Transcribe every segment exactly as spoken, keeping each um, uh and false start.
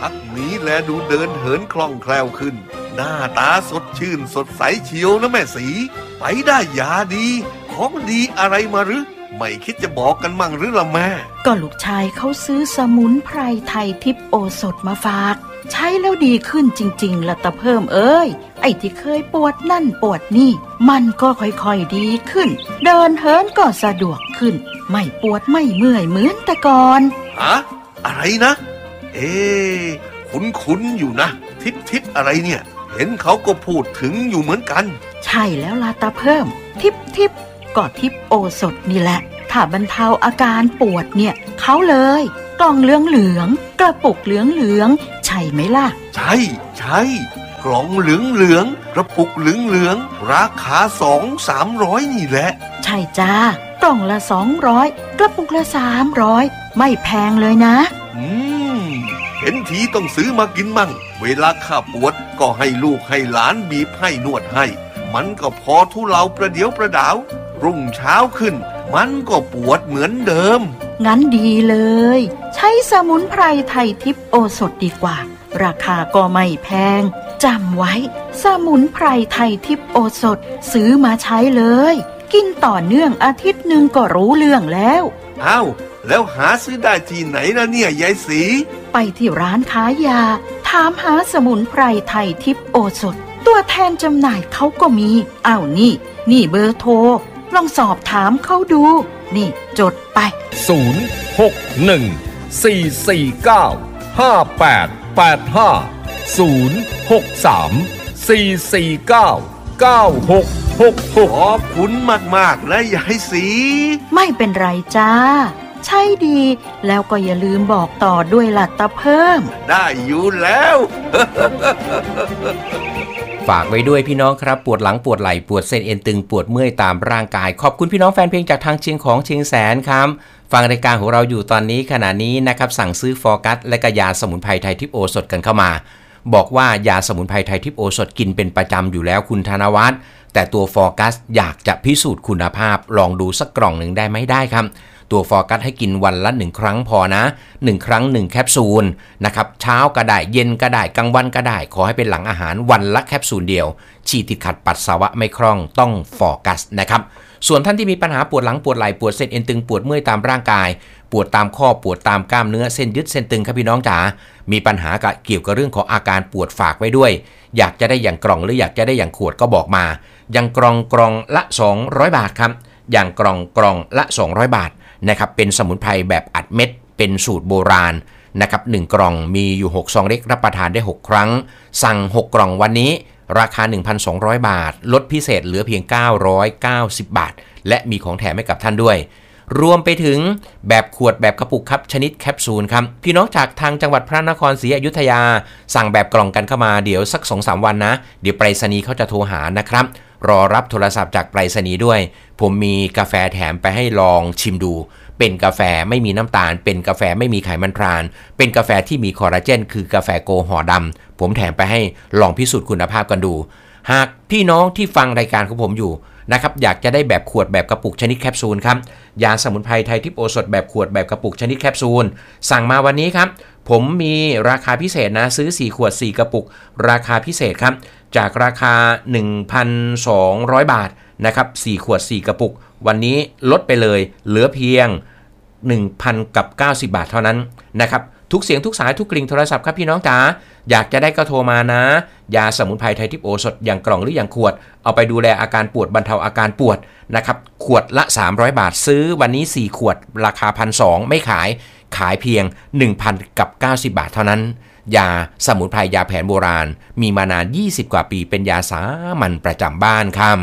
พักนี้แลดูเดินเหินคล่องแคล่วขึ้นหน้าตาสดชื่นสดใสเชียวนะแม่สีไปได้ยาดีของดีอะไรมาหรือไม่คิดจะบอกกันมั่งหรือล่ะแม่ก็ลูกชายเขาซื้อสมุนไพรไทยทิพย์โอสถมาฝากใช้แล้วดีขึ้นจริงๆละตาเพิ่มเอ้ยไอ้ที่เคยปวดนั่นปวดนี่มันก็ค่อยๆดีขึ้นเดินเหินก็สะดวกขึ้นไม่ปวดไม่เมื่อยเหมือนแต่ก่อนฮะอะไรนะเอ๊ะคุ้นๆอยู่นะทิพย์ทิพย์อะไรเนี่ยเห็นเขาก็พูดถึงอยู่เหมือนกันใช่แล้วล่ะตาเพิ่มทิพย์ทิพย์ก็ทิพย์โอสถนี่แหละถ้าบรรเทาอาการปวดเนี่ยเขาเลยกล่องเหลืองเหลืองกระปุกเหลืองเหลืองใช่ไหมล่ะใช่ใช่กล่องเหลืองเหลืองกระปุกเหลืองเหลืองราคาสองสามร้อยนี่แหละใช่จ้ากล่องละสองร้อยกระปุกละสามร้อยไม่แพงเลยนะอืมเห็นทีต้องซื้อมากินมั่งเวลาข้าปวดก็ให้ลูกให้หลานบีบให้นวดให้มันก็พอทุเลาประเดี๋ยวประดาวรุ่งเช้าขึ้นมันก็ปวดเหมือนเดิมงั้นดีเลยใช้สมุนไพรไทยทิพย์โอสถดีกว่าราคาก็ไม่แพงจำไว้สมุนไพรไทยทิพย์โอสถซื้อมาใช้เลยกินต่อเนื่องอาทิตย์หนึ่งก็รู้เรื่องแล้วอ้าวแล้วหาซื้อได้ที่ไหนนะเนี่ยยายสีไปที่ร้านขายยาถามหาสมุนไพรไทยทิพย์โอสถตัวแทนจำหน่ายเขาก็มีอ้าวนี่นี่เบอร์โทรลองสอบถามเขาดูนี่จดไปศูนย์ หก หนึ่ง สี่ สี่ เก้า ห้า แปด แปด ห้า ศูนย์ หก สาม สี่ สี่ เก้า เก้า หก หก หกขอบคุณมากๆนะยายสีไม่เป็นไรจ้าใช่ดีแล้วก็อย่าลืมบอกต่อด้วยล่ะตาเพิ่มได้อยู่แล้วฝากไว้ด้วยพี่น้องครับปวดหลังปวดไหล่ปวดเส้นเอ็นตึงปวดเมื่อยตามร่างกายขอบคุณพี่น้องแฟนเพลงจากทางเชียงของเชียงแสนครับฟังรายการของเราอยู่ตอนนี้ขณะนี้นะครับสั่งซื้อฟอร์กัสและก็ยาสมุนไพรไทยทิพย์โอสถกันเข้ามาบอกว่ายาสมุนไพรไทยทิพย์โอสถกินเป็นประจำอยู่แล้วคุณธนวัฒน์แต่ตัวฟอร์กัสอยากจะพิสูจน์คุณภาพลองดูสักกล่องหนึ่งได้ไหมได้ครับตัวฟอร์กัสให้กินวันละหนึ่งครั้งพอนะหนึ่งครั้งหนึ่งแคปซูลนะครับเช้าก็ได้เย็นก็ได้กลางวันก็ได้ขอให้เป็นหลังอาหารวันละแคปซูลเดียวฉี่ติดขัดปัสสาวะไม่คล่องต้องฟอร์กัสนะครับส่วนท่านที่มีปัญหาปวดหลังปวดไหล่ปวดเส้นเอ็นตึงปวดเมื่อยตามร่างกายปวดตามข้อปวดตามกล้ามเนื้อเส้นยึดเส้นตึงครับพี่น้องจ๋ามีปัญหาเกี่ยวกับเรื่องของอาการปวดฝากไว้ด้วยอยากจะได้อย่างกล่องหรืออยากจะได้อย่างขวดก็บอกมาอย่างกล่องกล่องละสองร้อยบาทครับอย่างกล่องกล่องละสองร้อยบาทนะครับเป็นสมุนไพรแบบอัดเม็ดเป็นสูตรโบราณนะครับหนึ่งกล่องมีอยู่หกซองเล็กรับประทานได้หกครั้งสั่งหกกล่องวันนี้ราคา หนึ่งพันสองร้อย บาทลดพิเศษเหลือเพียงเก้าร้อยเก้าสิบบาทและมีของแถมให้กับท่านด้วยรวมไปถึงแบบขวดแบบกระปุกครับชนิดแคปซูลครับพี่น้องจากทางจังหวัดพระนครศรีอยุธยาสั่งแบบกล่องกันเข้ามาเดี๋ยวสัก สองถึงสาม วันนะเดี๋ยวไปรษณีย์เขาจะโทรหานะครับรอรับโทรศัพท์จากไปรษณีย์ด้วยผมมีกาแฟแถมไปให้ลองชิมดูเป็นกาแฟไม่มีน้ำตาลเป็นกาแฟไม่มีไขมันทรานเป็นกาแฟที่มีคอลลาเจนคือกาแฟโกห่อดำผมแถมไปให้ลองพิสูจน์คุณภาพกันดูหากพี่น้องที่ฟังรายการของผมอยู่นะครับอยากจะได้แบบขวดแบบกระปุกชนิดแคปซูลครับยาสมุนไพรไทยทิพย์โอสถแบบขวดแบบกระปุกชนิดแคปซูลสั่งมาวันนี้ครับผมมีราคาพิเศษนะซื้อสี่ขวดสี่กระปุกราคาพิเศษครับจากราคา หนึ่งพันสองร้อย บาทนะครับสี่ขวดสี่กระปุกวันนี้ลดไปเลยเหลือเพียง หนึ่งพันเก้าสิบ บาทเท่านั้นนะครับทุกเสียงทุกสายทุกกลิ่งโทรศัพท์ครับพี่น้องจ๋าอยากจะได้ก็โทรมานะยาสมุนไพรไทยทิพย์โอสถอย่างกล่องหรืออย่างขวดเอาไปดูแลอาการปวดบรรเทาอาการปวดนะครับขวดละสามร้อยบาทซื้อวันนี้สี่ขวดราคา หนึ่งพันสองร้อย ไม่ขายขายเพียง หนึ่งพันเก้าสิบ บาทเท่านั้นยาสมุนไพรยาแผนโบราณมีมานานยี่สิบกว่าปีเป็นยาสามัญประจำบ้านครับ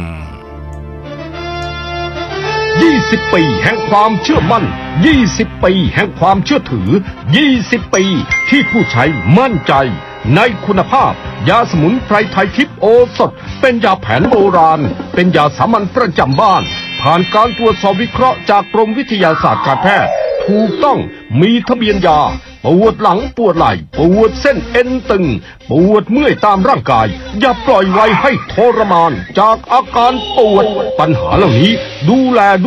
ยี่สิบปีแห่งความเชื่อมั่นยี่สิบปีแห่งความเชื่อถือยี่สิบปีที่ผู้ใช้มั่นใจในคุณภาพยาสมุนไพรไทยทิพย์โอสถเป็นยาแผนโบราณเป็นยาสามัญประจำบ้านผ่านการตรวจสอบวิเคราะห์จากกรมวิทยาศาสตร์การแพทย์ถูกต้องมีทะเบียนยาปวดหลังปวดไหล่ปวดเส้นเอ็นตึงปวดเมื่อยตามร่างกายอย่าปล่อยไว้ให้ทรมานจากอาการปวดปัญหาเหล่านี้ดูแลด้วย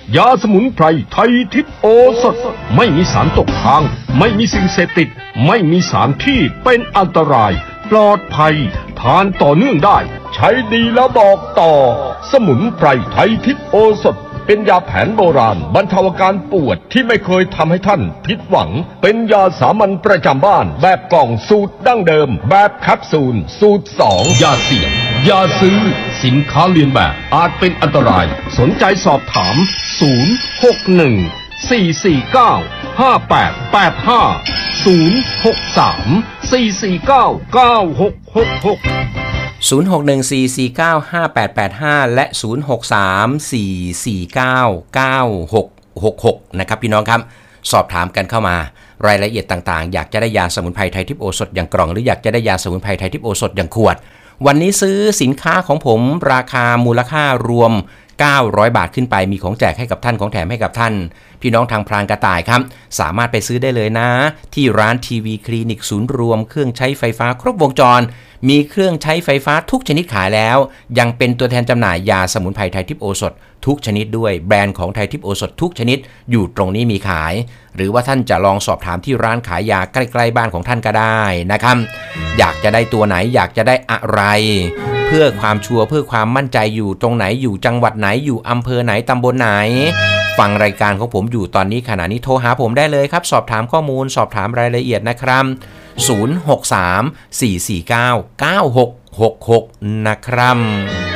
ยาสมุนไพรไทยทิพย์โอสถไม่มีสารตกค้างไม่มีสิ่งเสพติดไม่มีสารที่เป็นอันตรายปลอดภัยทานต่อเนื่องได้ใช้ดีแล้วบอกต่อสมุนไพรไทยทิพย์โอสถเป็นยาแผนโบราณบรรเทาอาการปวดที่ไม่เคยทำให้ท่านผิดหวังเป็นยาสามัญประจำบ้านแบบกล่องสูตรดั้งเดิมแบบแคปซูลสูตรสองยาเสี่ยงยาซื้อสินค้าเลียนแบบอาจเป็นอันตรายสนใจสอบถามศูนย์ หก หนึ่ง สี่ สี่ เก้า ห้า แปด แปด ห้า ศูนย์ หก สาม สี่ สี่ เก้า เก้า หก หก หกศูนย์ หก หนึ่ง สี่ สี่ เก้า ห้า แปด แปด ห้าและศูนย์ หก สาม สี่ สี่ เก้า เก้า หก หก หกนะครับพี่น้องครับสอบถามกันเข้ามารายละเอียดต่างๆอยากจะได้ยาสมุนไพรไทยทิพย์โอสถอย่างกล่องหรืออยากจะได้ยาสมุนไพรไทยทิพย์โอสถอย่างขวดวันนี้ซื้อสินค้าของผมราคามูลค่ารวมเก้าร้อยบาทขึ้นไปมีของแจกให้กับท่านของแถมให้กับท่านพี่น้องทางพรางกระต่ายครับสามารถไปซื้อได้เลยนะที่ร้านทีวีคลินิกศูนย์รวมเครื่องใช้ไฟฟ้าครบวงจรมีเครื่องใช้ไฟฟ้าทุกชนิดขายแล้วยังเป็นตัวแทนจำหน่ายยาสมุนไพรไทยทิพย์โอสถทุกชนิดด้วยแบรนด์ของไทยทิพย์โอสถทุกชนิดอยู่ตรงนี้มีขายหรือว่าท่านจะลองสอบถามที่ร้านขายยาใกล้ๆบ้านของท่านก็ได้นะครับอยากจะได้ตัวไหนอยากจะได้อะไรเพื่อความชัวร์เพื่อความมั่นใจอยู่ตรงไหนอยู่จังหวัดไหนอยู่อำเภอไหนตำบลไหนฟังรายการของผมอยู่ตอนนี้ขณะนี้โทรหาผมได้เลยครับสอบถามข้อมูลสอบถามรายละเอียดนะครับศูนย์ หก สาม สี่ สี่ เก้า เก้า หก หก หกนะครับ